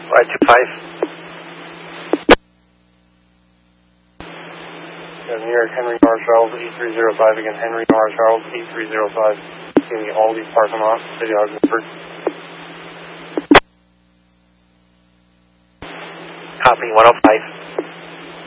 525. New York, Henry North Charles, E305 again, Henry North Charles, E305. In the Aldi parking lot, City Ogdensburg. Copy, 105.